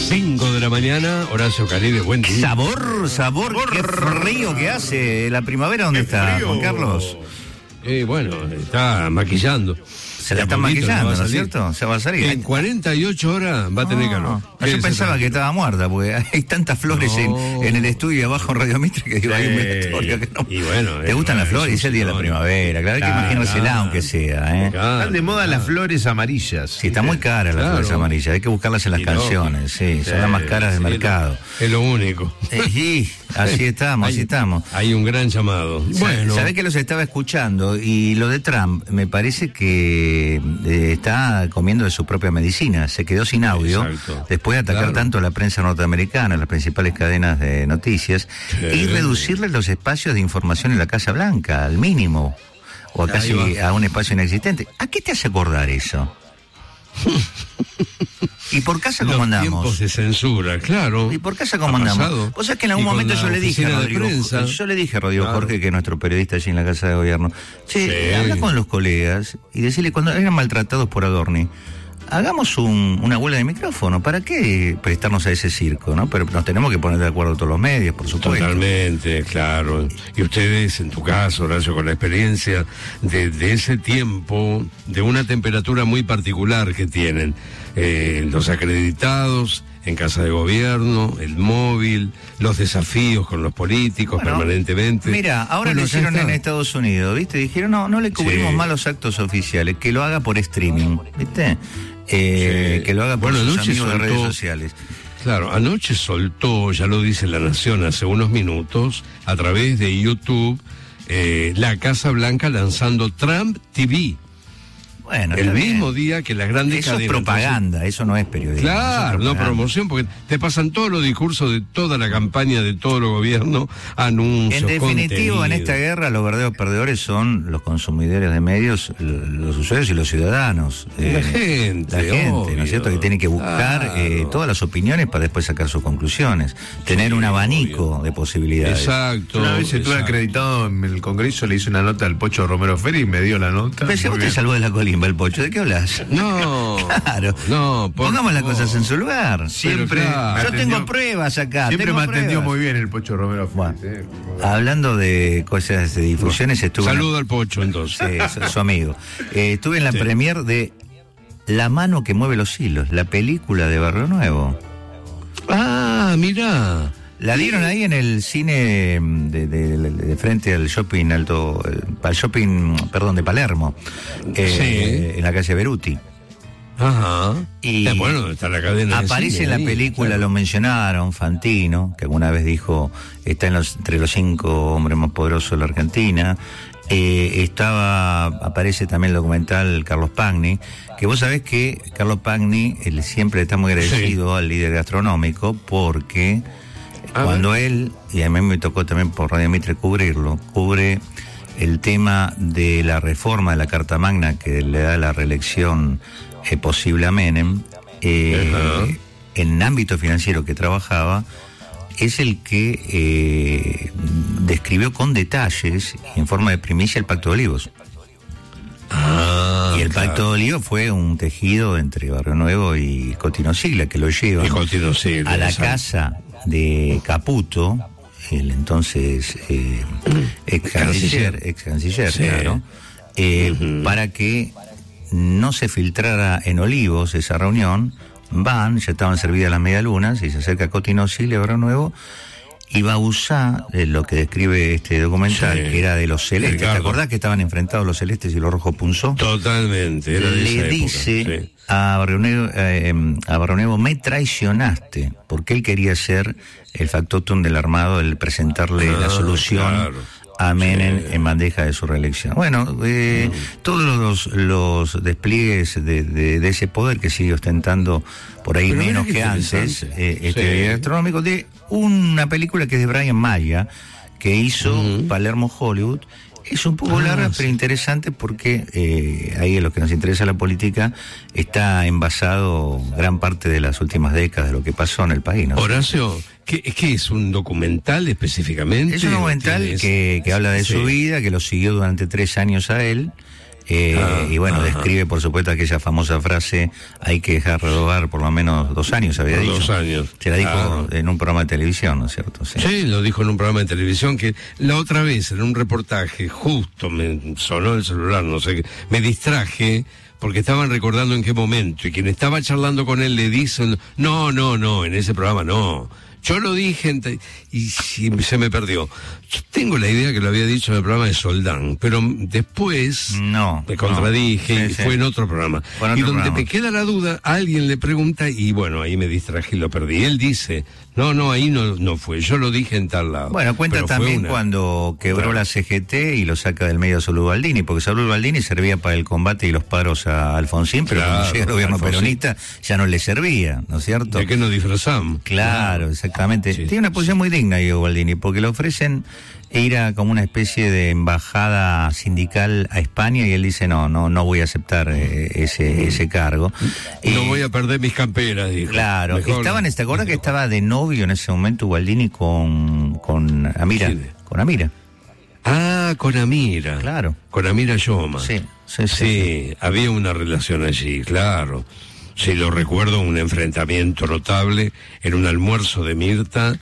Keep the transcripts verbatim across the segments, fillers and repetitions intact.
cinco de la mañana, Horacio Caribe, buen día. Sabor, sabor, sabor, qué frío que hace. ¿La primavera dónde está, frío. Juan Carlos? Eh, bueno, está maquillando. Se la están maquillando, ¿no es cierto? Se va a salir. En cuarenta y ocho horas va a tener calor. Yo pensaba que estaba muerta, porque hay tantas flores no. en, en el estudio abajo en Radio Mitre que digo, sí. hay una historia que no. Y bueno, ¿te gustan las flores? Es el día de la primavera, claro, hay que imaginársela aunque sea, ¿eh? Claro, están de moda claro. las flores amarillas. Sí, está muy cara las claro. flores amarillas, hay que buscarlas en las y canciones, no. sí, sí, son las más caras del sí, mercado. Es lo único. Eh, sí, así estamos, hay, así estamos. Hay un gran llamado. Bueno. Sabés que los estaba escuchando y lo de Trump me parece que eh, está comiendo de su propia medicina. Se quedó sin audio Exacto. después de atacar claro. tanto a la prensa norteamericana, las principales cadenas de noticias, sí. y reducirle los espacios de información en la Casa Blanca al mínimo, o a casi a un espacio inexistente. ¿A qué te hace acordar eso? ¿Y por casa cómo Los andamos? Tiempos de censura, claro. ¿Y por casa cómo andamos? Pasado. Vos sabés que en algún momento yo le dije a Rodrigo, yo le dije a Rodrigo claro. Jorge, que es nuestro periodista allí en la Casa de Gobierno, che, sí. habla con los colegas y decirle, cuando eran maltratados por Adorni, hagamos un, una huelga de micrófono. ¿Para qué prestarnos a ese circo, no? Pero nos tenemos que poner de acuerdo todos los medios, por supuesto. Totalmente, claro. Y ustedes, en tu caso, Horacio, con la experiencia de, de ese tiempo, de una temperatura muy particular que tienen, eh, los acreditados en Casa de Gobierno, el móvil, los desafíos con los políticos bueno, permanentemente. Mira, ahora bueno, lo hicieron en Estados Unidos, ¿viste? Dijeron, no, no le cubrimos sí. más los actos oficiales, que lo haga por streaming, ¿viste? Eh, sí. Que lo haga por bueno, sus amigos soltó, de redes sociales. Claro, anoche soltó, ya lo dice La Nación hace unos minutos, a través de YouTube, eh, la Casa Blanca lanzando Trump T V. Bueno, el mismo bien. día que las grandes eso cadenas. Eso es propaganda, eso no es periodismo. Claro, es no promoción, porque te pasan todos los discursos de toda la campaña de todo el gobierno, anuncios, en definitivo, contenido. En esta guerra los verdaderos perdedores son los consumidores de medios, los usuarios y los ciudadanos. La eh, gente, La gente, obvio. ¿no es cierto? Que tiene que buscar claro. eh, todas las opiniones para después sacar sus conclusiones. Tener sí, un abanico obvio. de posibilidades. Exacto. Una vez estuve acreditado en el Congreso, le hice una nota al Pocho Romero Ferri y me dio la nota. Pero si vos te salvó de la colina, el Pocho, ¿de qué hablas? No, claro. No, por, pongamos las no. cosas en su lugar. Siempre. Claro. Yo tengo pruebas acá. Siempre tengo me atendió pruebas. muy bien el Pocho Romero Ferri. Bueno, ¿eh? Hablando de cosas de difusiones, estuve. Saludo en... al Pocho, entonces. Sí, su, su amigo. Eh, estuve en la sí. premier de La mano que mueve los hilos, la película de Barrio Nuevo. Ah, mirá. La dieron ahí en el cine de, de, de, de frente al shopping alto, al shopping, perdón, de Palermo, eh, sí. en la calle Beruti. Ajá. Y eh, bueno, está la cadena. Aparece de en la ahí, película, claro. lo mencionaron, Fantino, que alguna vez dijo, está en los, entre los cinco hombres más poderosos de la Argentina. Eh, estaba, aparece también el documental Carlos Pagni, que vos sabés que Carlos Pagni él siempre está muy agradecido sí. al líder gastronómico porque a cuando ver. él, y a mí me tocó también por Radio Mitre cubrirlo, cubre el tema de la reforma de la Carta Magna que le da la reelección eh, posible a Menem, eh, uh-huh. en el ámbito financiero que trabajaba, es el que eh, describió con detalles, en forma de primicia, el Pacto de Olivos. Ah, y el claro. Pacto de Olivos fue un tejido entre Barrio Nuevo y Cotino Sigla, que lo lleva Sigla, a la exacto. casa de Caputo, el entonces eh, ex canciller, ex canciller, sí. claro, eh, uh-huh. para que no se filtrara en Olivos esa reunión. Van, ya estaban servidas las medialunas y se acerca Cotino Sigla, Barrio Nuevo, y va a usar eh, lo que describe este documental, sí. que era de los celestes. Ricardo. ¿Te acordás que estaban enfrentados los celestes y los rojos punzó? Totalmente, era de Le esa dice época, sí. a Barrio Nuevo, eh, a Barrio Nuevo, me traicionaste, porque él quería ser el factotum del armado, el presentarle ah, la solución claro. a Menem sí. en bandeja de su reelección. Bueno, eh, mm. todos los, los despliegues de, de, de ese poder que sigue ostentando por ahí pero menos que antes, eh, este sí. gastronómico, de una película que es de Brian Maya, que hizo mm. Palermo Hollywood. Es un poco ah, larga, sí. pero interesante porque eh, ahí en lo que nos interesa la política está envasado gran parte de las últimas décadas de lo que pasó en el país, ¿no? Horacio, ¿qué, qué es un documental específicamente? Es un documental que, que habla de sí. su vida, que lo siguió durante tres años a él, Eh, Ah, y bueno, ajá. describe por supuesto aquella famosa frase, hay que dejar robar por lo menos dos años, había Por dicho. dos años, Se la dijo claro. en un programa de televisión, ¿no es cierto? Sí. Sí, lo dijo en un programa de televisión que la otra vez, en un reportaje, justo me sonó el celular, no sé qué, me distraje porque estaban recordando en qué momento, y quien estaba charlando con él le dice, no, no, no, en ese programa no. Yo lo dije ente- y si- se me perdió. Yo tengo la idea que lo había dicho en el programa de Soldán, pero después No, me contradije no. y Sí, sí. fue en otro programa. Fue en y otro donde programa. me queda la duda, alguien le pregunta y bueno, ahí me distraje y lo perdí. Él dice, no, no, ahí no, no fue, yo lo dije en tal lado. Bueno, cuenta Pero fue también una- cuando quebró Claro. la C G T y lo saca del medio Salud Baldini, porque Salud Baldini servía para el combate y los paros a Alfonsín, pero Claro, cuando llega el gobierno Alfonsín. peronista ya no le servía, ¿no es cierto? ¿De qué nos disfrazamos? Claro, exactamente. Sí, Tiene una posición muy digna, Diego Baldini, porque le ofrecen ir a como una especie de embajada sindical a España y él dice, no, no, no voy a aceptar eh, ese, ese cargo. No Y- voy a perder mis camperas, dijo. Claro, Mejor- estaban, ¿te acuerdas que estaba de novio en ese momento Baldini con, con Amira? ¿Quién? Con Amira, Ah, con Amira. claro. Con Amira Yoma. Sí, sí, sí. Sí, había una relación allí, claro. Sí, lo recuerdo, un enfrentamiento notable en un almuerzo de Mirta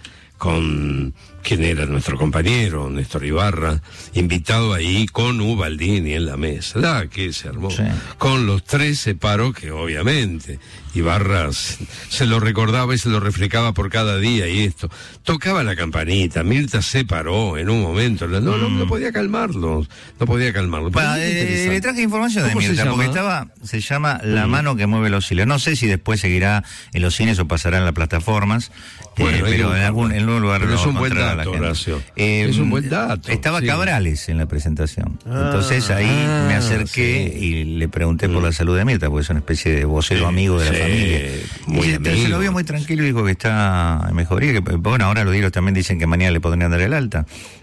con quien era nuestro compañero, Néstor Ibarra, invitado ahí con Ubaldini en la mesa. La que se armó. Sí. Con los tres se paró, que obviamente Ibarra se, se lo recordaba y se lo reflejaba por cada día y esto. Tocaba la campanita, Mirta se paró en un momento. No, no, no podía calmarlo, no podía calmarlo. Pero Pa- muy eh, interesante. le traje información de ¿Cómo se Mirta, llama? porque estaba, se llama La mano que mueve los hilos. No sé si después seguirá en los cines o pasará en las plataformas, Bueno, eh, hay que pero en buscarlo. algún, en algún lugar Pero lo es un buen encontrará la dato, gente. Horacio. Eh, Es un buen dato, Estaba sí. Cabrales en la presentación. Entonces ahí me acerqué sí. y le pregunté por la salud de Mirta, porque es una especie de vocero Sí, amigo de la sí, familia. muy Y se- amigo. se lo vio muy tranquilo y dijo que está en mejoría. Que, bueno, ahora los diarios también dicen que mañana le podrían dar el alta.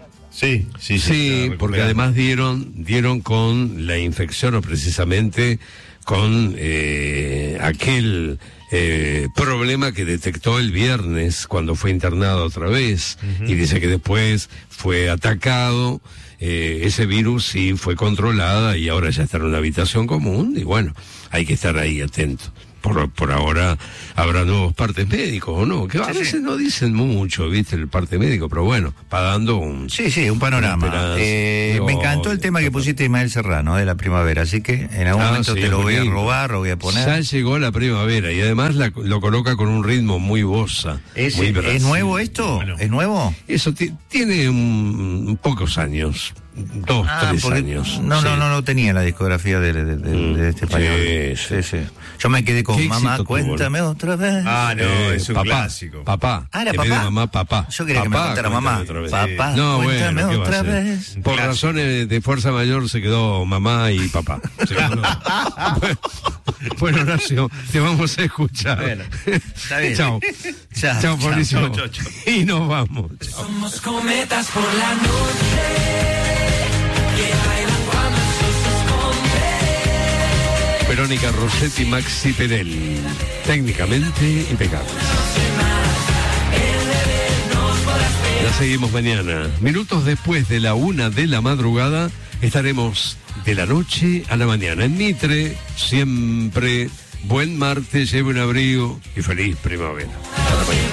Sí, sí, sí. Sí, está porque recuperando. además dieron dieron con la infección o precisamente con eh, aquel eh, problema que detectó el viernes cuando fue internado otra vez y dice que después fue atacado. Eh, ese virus sí fue controlada y ahora ya está en una habitación común y bueno, hay que estar ahí atento. Por, por ahora habrá nuevos partes médicos, ¿o no? Que a Sí, veces sí. no dicen mucho, ¿viste? El parte médico, pero bueno, va dando un... Sí, sí, un panorama. Esperanza. Eh, No, me encantó el tema que pusiste Ismael Serrano de la primavera, así que en algún Ah, momento sí, te lo muy voy a lindo. robar, lo voy a poner. Ya llegó la primavera y además la- lo coloca con un ritmo muy bossa. ¿Es, muy ¿Es Brasil. nuevo esto? Bueno. ¿Es nuevo? Eso ti- tiene un, pocos años, dos, Ah, tres porque- años. No, sí. no, no, no tenía la discografía de, de- de- Mm, de este español. sí, sí. Yo me quedé con Qué mamá, éxito tuvo, cuéntame otra vez. Ah, no, Eh, es un papá, clásico. Papá. Ah, ¿era En vez de papá? mamá, papá. Yo quería que me Papá, contara cuéntame mamá. otra vez. Papá, No, cuéntame bueno, ¿qué va a otra hacer? vez. Por Clásico. razones de fuerza mayor se quedó mamá y papá. Se quedó- bueno, bueno, Horacio, te vamos a escuchar. Bueno, está bien. Chao. Chao, Chao, Mauricio. chao, chao, chao. Y nos vamos. Chao. Somos cometas por la noche que bailan cuando el sol se esconde. Verónica Rossetti, Maxi Perel. Técnicamente impecables. La seguimos mañana. Minutos después de la una de la madrugada estaremos de la noche a la mañana en Mitre. Siempre buen martes, lleve un abrigo y feliz primavera. Hasta mañana.